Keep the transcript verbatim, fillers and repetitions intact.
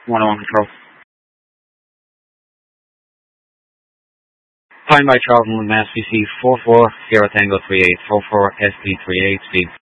one oh one control. Find my travel in Mass B C four four Sierra Tango three eight four four S P three eight speed.